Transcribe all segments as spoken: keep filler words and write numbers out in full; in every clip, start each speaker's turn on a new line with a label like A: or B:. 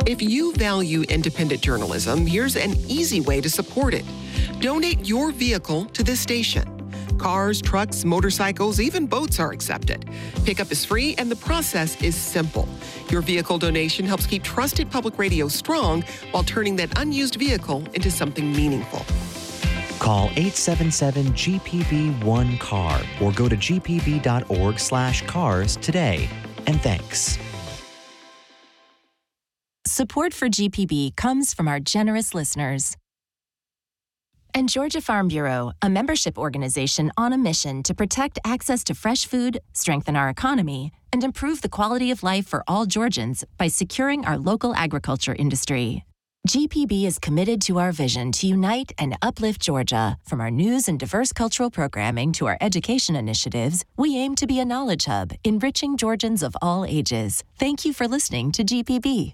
A: If you value independent journalism, here's an easy way to support it. Donate your vehicle to this station. Cars, trucks, motorcycles, even boats are accepted. Pickup is free and the process is simple. Your vehicle donation helps keep trusted public radio strong while turning that unused vehicle into something meaningful.
B: Call eight seven seven G P B one C A R or go to g p b dot org slash cars today. And thanks.
C: Support for G P B comes from our generous listeners. And Georgia Farm Bureau, a membership organization on a mission to protect access to fresh food, strengthen our economy, and improve the quality of life for all Georgians by securing our local agriculture industry. G P B is committed to our vision to unite and uplift Georgia. From our news and diverse cultural programming to our education initiatives, we aim to be a knowledge hub, enriching Georgians of all ages. Thank you for listening to G P B.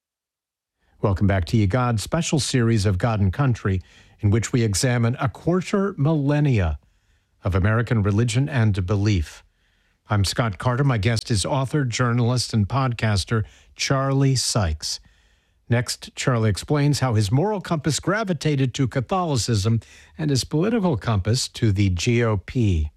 D: Welcome back to Ye God's special series of God and Country, in which we examine a quarter millennia of American religion and belief. I'm Scott Carter. My guest is author, journalist, and podcaster Charlie Sykes. Next, Charlie explains how his moral compass gravitated to Catholicism and his political compass to the G O P.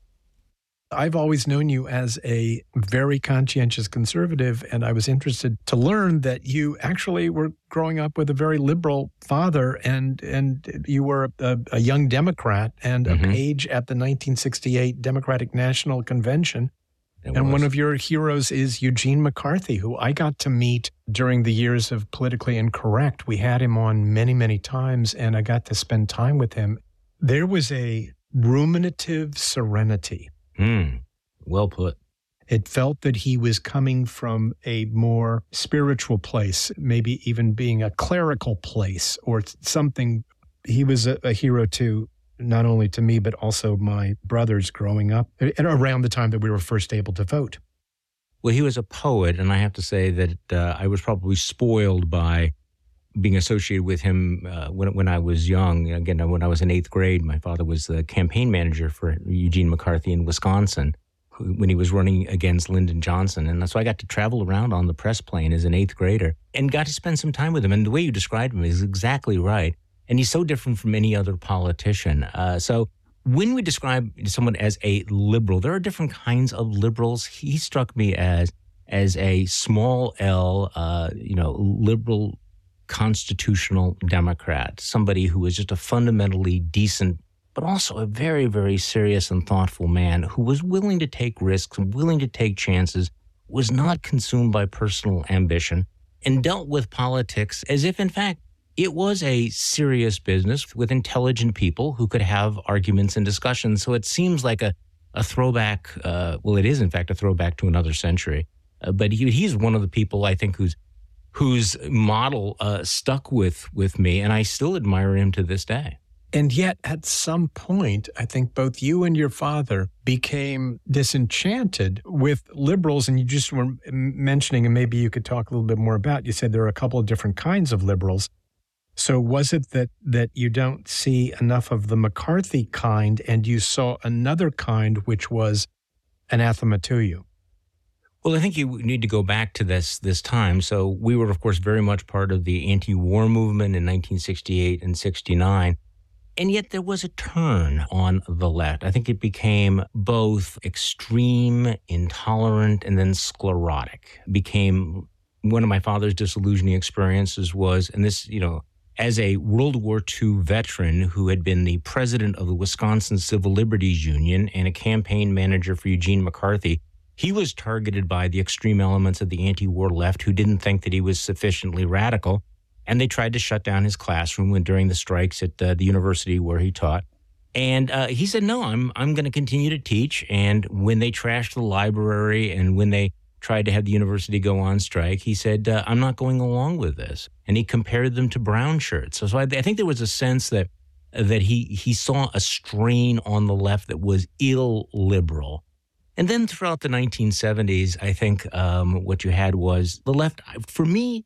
D: I've always known you as a very conscientious conservative, and I was interested to learn that you actually were growing up with a very liberal father, and and you were a, a young Democrat and mm-hmm. a page at the nineteen sixty-eight Democratic National Convention. It and was. One of your heroes is Eugene McCarthy, who I got to meet during the years of Politically Incorrect. We had him on many, many times, and I got to spend time with him. There was a ruminative serenity.
E: Hmm. Well put.
D: It felt that he was coming from a more spiritual place, maybe even being a clerical place or something. He was a, a hero to not only to me, but also my brothers growing up and around the time that we were first able to vote.
E: Well, he was a poet, and I have to say that uh, I was probably spoiled by being associated with him uh, when when I was young. Again, when I was in eighth grade, my father was the campaign manager for Eugene McCarthy in Wisconsin who, when he was running against Lyndon Johnson. And so I got to travel around on the press plane as an eighth grader and got to spend some time with him. And the way you described him is exactly right. And he's so different from any other politician. Uh, so when we describe someone as a liberal, there are different kinds of liberals. He struck me as as a small L, uh, you know, liberal constitutional Democrat, somebody who was just a fundamentally decent, but also a very, very serious and thoughtful man who was willing to take risks, willing to take chances, was not consumed by personal ambition, and dealt with politics as if, in fact, it was a serious business with intelligent people who could have arguments and discussions. So it seems like a, a throwback, uh, well, it is, in fact, a throwback to another century. Uh, but he, he's one of the people, I think, who's whose model uh, stuck with, with me, and I still admire him to this day.
D: And yet, at some point, I think both you and your father became disenchanted with liberals, and you just were mentioning, and maybe you could talk a little bit more about, you said there are a couple of different kinds of liberals. So was it that, that you don't see enough of the McCarthy kind, and you saw another kind which was anathema to you?
E: Well, I think you need to go back to this this time. So we were, of course, very much part of the anti-war movement in nineteen sixty-eight and sixty-nine. And yet there was a turn on the left. I think it became both extreme, intolerant, and then sclerotic. It became one of my father's disillusioning experiences was, and this, you know, as a World War Two veteran who had been the president of the Wisconsin Civil Liberties Union and a campaign manager for Eugene McCarthy, he was targeted by the extreme elements of the anti-war left who didn't think that he was sufficiently radical. And they tried to shut down his classroom when, during the strikes at the, the university where he taught. And uh, he said, no, I'm I'm going to continue to teach. And when they trashed the library and when they tried to have the university go on strike, he said, uh, I'm not going along with this. And he compared them to brown shirts. So, so I, I think there was a sense that that he he saw a strain on the left that was illiberal. And then throughout the nineteen seventies, I think um, what you had was the left, for me,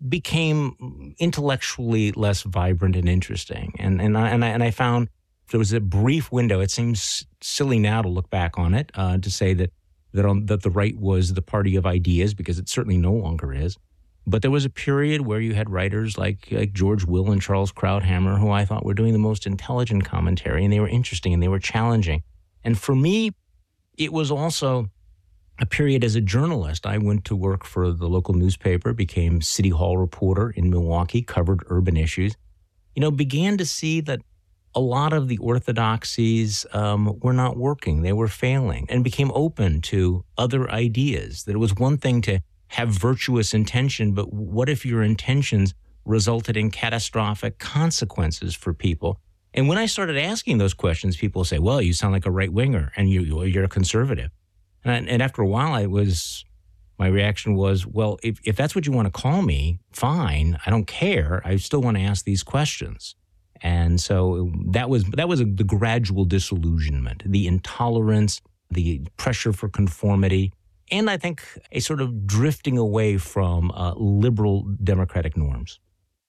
E: became intellectually less vibrant and interesting. And and I, and I, and I found there was a brief window. It seems silly now to look back on it, uh, to say that that, on, that the right was the party of ideas, because it certainly no longer is. But there was a period where you had writers like, like George Will and Charles Krauthammer, who I thought were doing the most intelligent commentary, and they were interesting and they were challenging. And for me, it was also a period as a journalist. I went to work for the local newspaper, became City Hall reporter in Milwaukee, covered urban issues, you know, began to see that a lot of the orthodoxies um, were not working. They were failing, and became open to other ideas. That it was one thing to have virtuous intention, but what if your intentions resulted in catastrophic consequences for people? And when I started asking those questions, people say, well, you sound like a right-winger and you, you're a conservative. And, I, and after a while, I was, my reaction was, well, if, if that's what you want to call me, fine. I don't care. I still want to ask these questions. And so that was that was a, the gradual disillusionment, the intolerance, the pressure for conformity, and I think a sort of drifting away from uh, liberal democratic norms.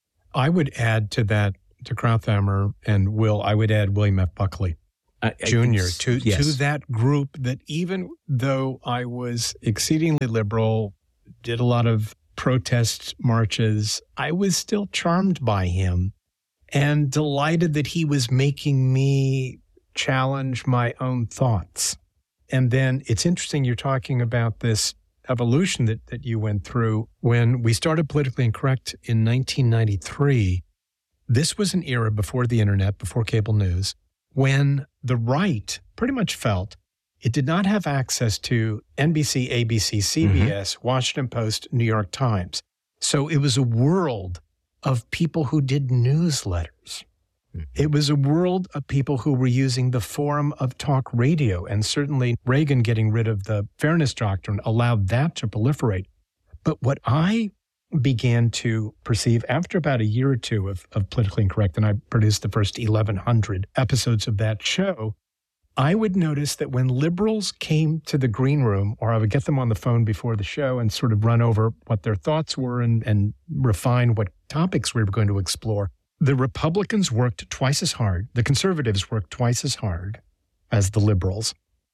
D: I would add to that, to Krauthammer and Will, I would add William F. Buckley
E: I,
D: Junior
E: I,
D: to,
E: yes.
D: to that group that even though I was exceedingly liberal, did a lot of protest marches, I was still charmed by him and delighted that he was making me challenge my own thoughts. And then it's interesting you're talking about this evolution that, that you went through. When we started Politically Incorrect in nineteen ninety-three, this was an era before the internet, before cable news, when the right pretty much felt it did not have access to N B C, A B C, C B S, mm-hmm. Washington Post, New York Times. So it was a world of people who did newsletters. It was a world of people who were using the forum of talk radio, and certainly Reagan getting rid of the Fairness Doctrine allowed that to proliferate. But what I began to perceive after about a year or two of, of Politically Incorrect, and I produced the first eleven hundred episodes of that show, I would notice that when liberals came to the green room, or I would get them on the phone before the show and sort of run over what their thoughts were and, and refine what topics we were going to explore, the Republicans worked twice as hard, the conservatives worked twice as hard as the liberals,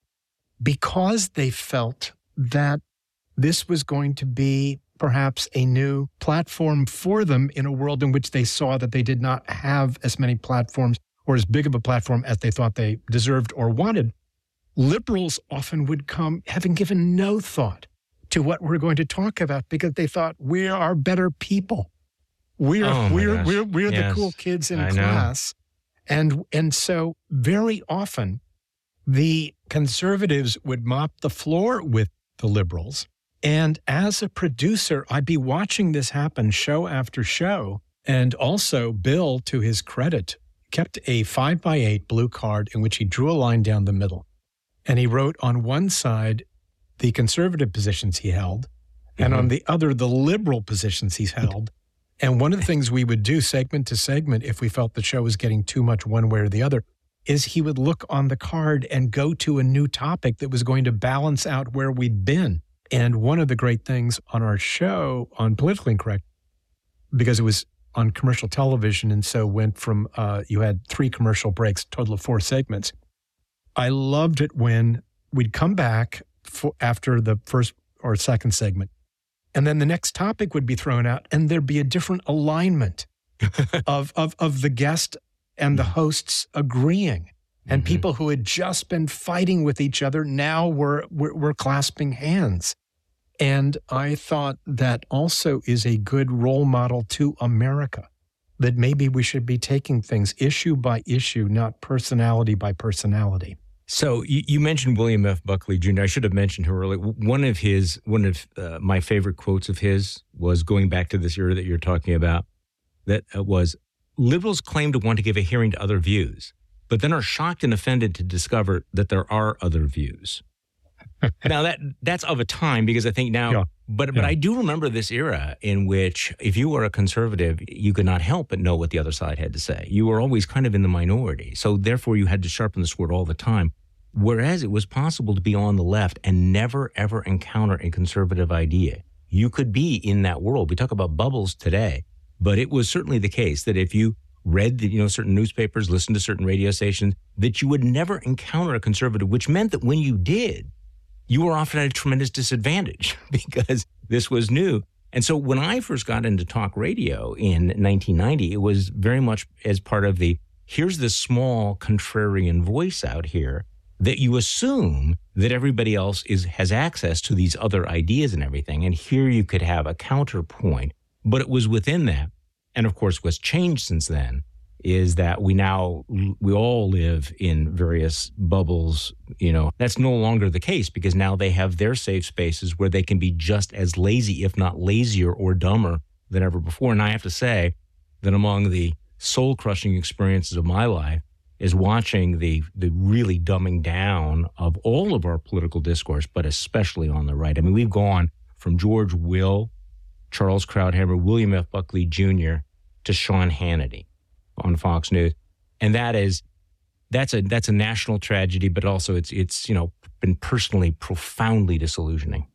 D: because they felt that this was going to be perhaps a new platform for them in a world in which they saw that they did not have as many platforms or as big of a platform as they thought they deserved or wanted. Liberals often would come having given no thought to what we're going to talk about because they thought we are better people. We're
E: oh
D: we're, we're we're
E: yes.
D: the cool kids in
E: I
D: class. Know. And and so very often the conservatives would mop the floor with the liberals. And as a producer, I'd be watching this happen show after show. And also Bill, to his credit, kept a five by eight blue card in which he drew a line down the middle. And he wrote on one side the conservative positions he held, and mm-hmm. on the other, the liberal positions he's held. And one of the things we would do segment to segment, if we felt the show was getting too much one way or the other, is he would look on the card and go to a new topic that was going to balance out where we'd been. And one of the great things on our show on Politically Incorrect, because it was on commercial television and so went from, uh, you had three commercial breaks, total of four segments. I loved it when we'd come back for, after the first or second segment, and then the next topic would be thrown out, and there'd be a different alignment of, of, of the guest and the hosts agreeing. And mm-hmm. people who had just been fighting with each other now were, were, were clasping hands. And I thought that also is a good role model to America, that maybe we should be taking things issue by issue, not personality by personality.
E: So you, you mentioned William F. Buckley Junior I should have mentioned him earlier. One of his, one of uh, my favorite quotes of his was going back to this era that you're talking about, that uh, was, liberals claim to want to give a hearing to other views, but then are shocked and offended to discover that there are other views. Now, that that's of a time, because I think now, yeah. but but
D: yeah.
E: I do remember this era in which if you were a conservative, you could not help but know what the other side had to say. You were always kind of in the minority. So therefore, you had to sharpen the sword all the time. Whereas it was possible to be on the left and never, ever encounter a conservative idea. You could be in that world. We talk about bubbles today, but it was certainly the case that if you read, you know, certain newspapers, listened to certain radio stations, that you would never encounter a conservative, which meant that when you did, you were often at a tremendous disadvantage because this was new. And so when I first got into talk radio in nineteen ninety, it was very much as part of the, here's this small contrarian voice out here that you assume that everybody else is has access to these other ideas and everything. And here you could have a counterpoint, but it was within that. And of course, what's changed since then is that we now, we all live in various bubbles. You know, that's no longer the case because now they have their safe spaces where they can be just as lazy, if not lazier or dumber than ever before. And I have to say that among the soul-crushing experiences of my life is watching the the really dumbing down of all of our political discourse, but especially on the right. I mean, we've gone from George Will, Charles Krauthammer, William F. Buckley Junior to Sean Hannity on Fox News. And that is, that's a that's a national tragedy, but also it's, it's you know, been personally profoundly disillusioning.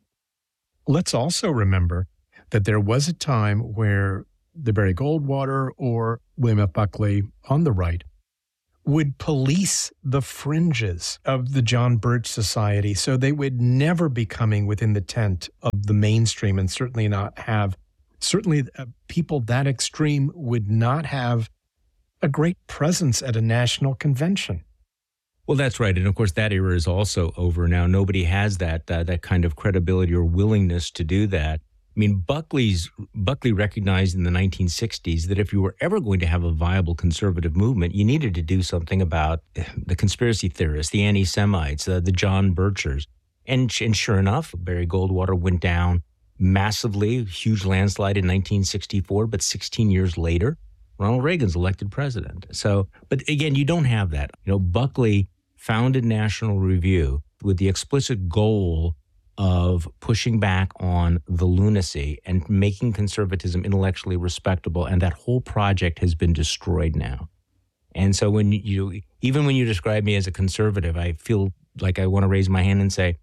D: Let's also remember that there was a time where the Barry Goldwater or William F. Buckley on the right would police the fringes of the John Birch Society, so they would never be coming within the tent of the mainstream and certainly not have, certainly uh, people that extreme would not have a great presence at a national convention.
E: Well, that's right. And of course, that era is also over now. Nobody has that uh, that kind of credibility or willingness to do that. I mean, Buckley's Buckley recognized in the nineteen sixties that if you were ever going to have a viable conservative movement, you needed to do something about the conspiracy theorists, the anti-Semites, uh, the John Birchers. And, and sure enough, Barry Goldwater went down massively, huge landslide in nineteen sixty-four, but sixteen years later, Ronald Reagan's elected president. So, but again, you don't have that. You know, Buckley founded National Review with the explicit goal of pushing back on the lunacy and making conservatism intellectually respectable. And that whole project has been destroyed now. And so when you, even when you describe me as a conservative, I feel like I want to raise my hand and say,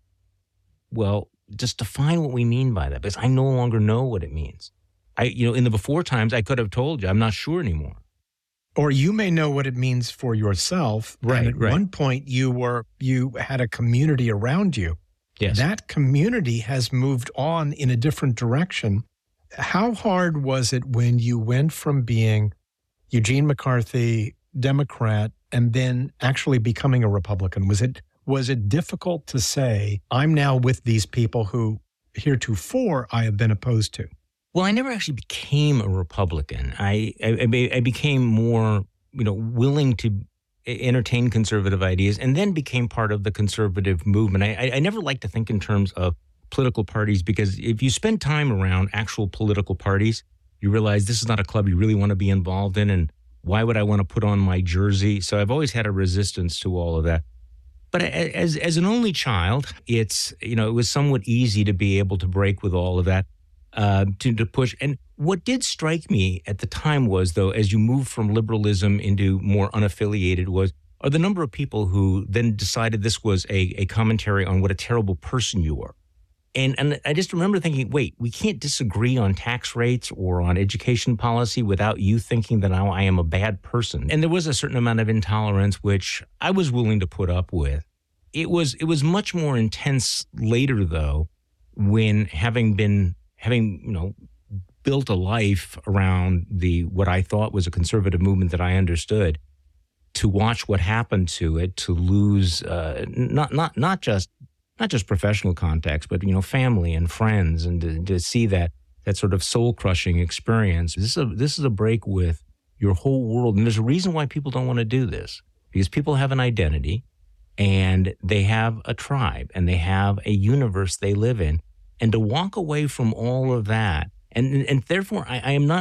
E: well, just define what we mean by that, because I no longer know what it means. I, you know, in the before times, I could have told you, I'm not sure anymore.
D: Or you may know what it means for yourself.
E: Right,
D: and at
E: right.
D: one point you were, you had a community around you.
E: Yes.
D: That community has moved on in a different direction. How hard was it when you went from being Eugene McCarthy, Democrat, and then actually becoming a Republican? Was it was it difficult to say, I'm now with these people who heretofore I have been opposed to?
E: Well, I never actually became a Republican. I I, I became more, you know, willing to entertain conservative ideas, and then became part of the conservative movement. I, I never like to think in terms of political parties, because if you spend time around actual political parties, you realize this is not a club you really want to be involved in, and why would I want to put on my jersey? So I've always had a resistance to all of that. But as as an only child, it's, you know, it was somewhat easy to be able to break with all of that, uh, to, to push. And what did strike me at the time was, though, as you move from liberalism into more unaffiliated, was are the number of people who then decided this was a, a commentary on what a terrible person you were. And and I just remember thinking, wait, we can't disagree on tax rates or on education policy without you thinking that now I am a bad person. And there was a certain amount of intolerance, which I was willing to put up with. It was it was much more intense later, though, when having been having, you know, built a life around the what I thought was a conservative movement that I understood, to watch what happened to it, to lose uh, not not not just not just professional context, but, you know, family and friends, and to, to see that that sort of soul crushing experience. This is a this is a break with your whole world, and there's a reason why people don't want to do this, because people have an identity, and they have a tribe, and they have a universe they live in, and to walk away from all of that. And and therefore, I, I am not,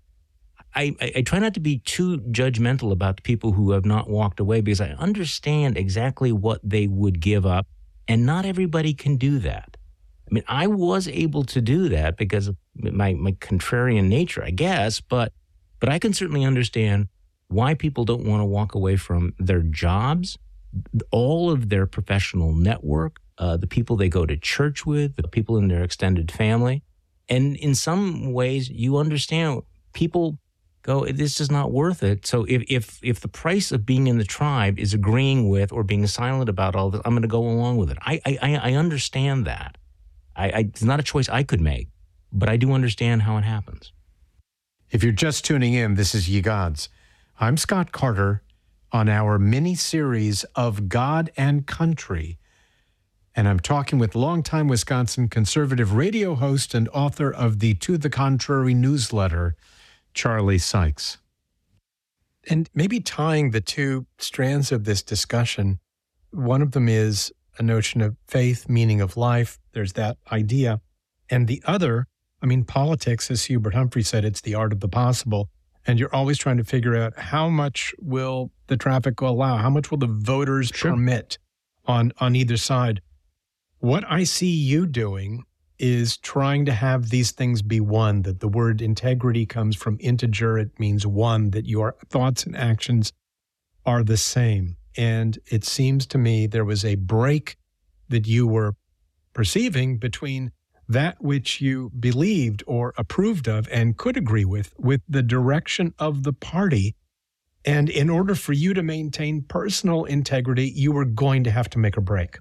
E: I, I, I try not to be too judgmental about the people who have not walked away, because I understand exactly what they would give up, and not everybody can do that. I mean, I was able to do that because of my, my contrarian nature, I guess, but but I can certainly understand why people don't want to walk away from their jobs, all of their professional network, uh, the people they go to church with, the people in their extended family. And in some ways, you understand people go, this is not worth it. So if if if the price of being in the tribe is agreeing with or being silent about all this, I'm going to go along with it. I I, I understand that. I, I, it's not a choice I could make. but I do understand how it happens.
D: If you're just tuning in, this is Ye Gods. I'm Scott Carter on our mini-series of God and Country, and I'm talking with longtime Wisconsin conservative radio host and author of the To the Contrary newsletter, Charlie Sykes. And maybe tying the two strands of this discussion, one of them is a notion of faith, meaning of life. There's that idea. And the other, I mean, politics, as Hubert Humphrey said, it's the art of the possible. And you're always trying to figure out how much will the traffic allow? How much will the voters sure. permit on, on either side? What I see you doing is trying to have these things be one, that the word integrity comes from integer. It means one, that your thoughts and actions are the same. And it seems to me there was a break that you were perceiving between that which you believed or approved of and could agree with, with the direction of the party. And in order for you to maintain personal integrity, you were going to have to make a break.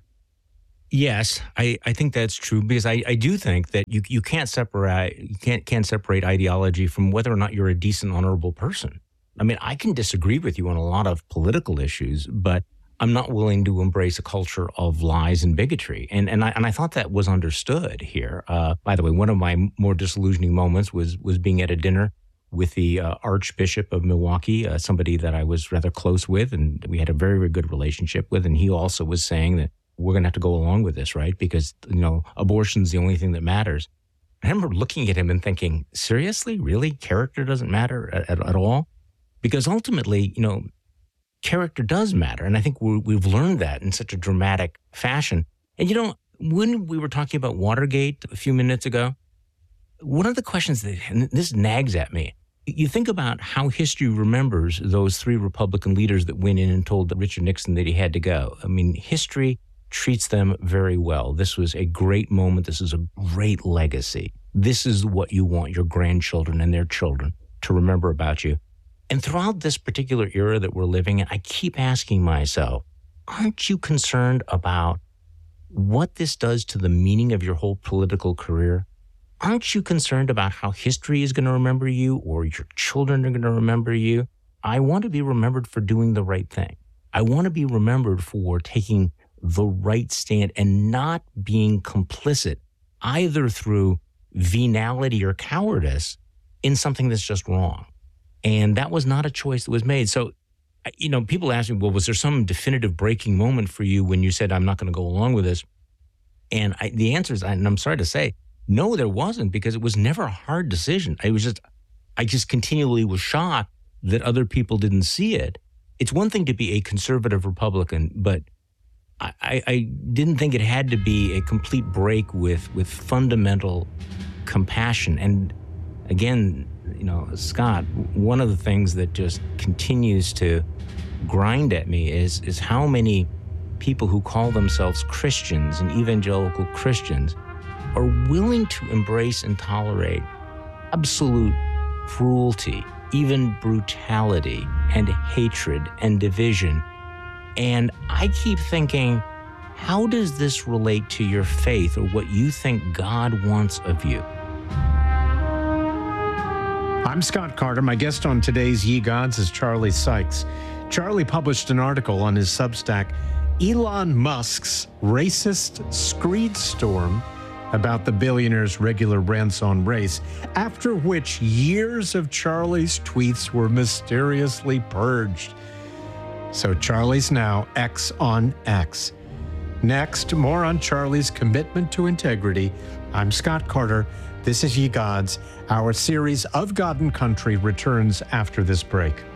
E: Yes, I, I think that's true, because I, I do think that you you can't separate you can't can't separate ideology from whether or not you're a decent, honorable person. I mean, I can disagree with you on a lot of political issues, but I'm not willing to embrace a culture of lies and bigotry. And and I and I thought that was understood here. Uh, by the way, one of my more disillusioning moments was was being at a dinner with the uh, Archbishop of Milwaukee, uh, somebody that I was rather close with, and we had a very, very good relationship with. And he also was saying that we're going to have to go along with this, right? Because, you know, abortion's the only thing that matters. I remember looking at him and thinking, seriously, really? Character doesn't matter at, at, at all? Because ultimately, you know, character does matter. And I think we're, we've learned that in such a dramatic fashion. And, you know, when we were talking about Watergate a few minutes ago, one of the questions that, and this nags at me, you think about how history remembers those three Republican leaders that went in and told Richard Nixon that he had to go. I mean, history treats them very well. This was a great moment. This is a great legacy. This is what you want your grandchildren and their children to remember about you. And throughout this particular era that we're living in, I keep asking myself, aren't you concerned about what this does to the meaning of your whole political career? Aren't you concerned about how history is going to remember you, or your children are going to remember you? I want to be remembered for doing the right thing. I want to be remembered for taking the right stand and not being complicit either through venality or cowardice in something that's just wrong. And that was not a choice that was made. So, you know, people ask me, well, was there some definitive breaking moment for you when you said, I'm not going to go along with this? And I, the answer is, and I'm sorry to say, no, there wasn't, because it was never a hard decision. I was just, I just continually was shocked that other people didn't see it. It's one thing to be a conservative Republican, but I, I didn't think it had to be a complete break with, with fundamental compassion. And again, you know, Scott, one of the things that just continues to grind at me is, is how many people who call themselves Christians and evangelical Christians are willing to embrace and tolerate absolute cruelty, even brutality and hatred and division. And I keep thinking, how does this relate to your faith or what you think God wants of you?
D: I'm Scott Carter. My guest on today's Ye Gods is Charlie Sykes. Charlie published an article on his Substack, Elon Musk's Racist Screed Storm, about the billionaire's regular Branson race, after which years of Charlie's tweets were mysteriously purged. So Charlie's now X on X. Next, more on Charlie's commitment to integrity. I'm Scott Carter. This is Ye Gods. Our series of God and Country returns after this break.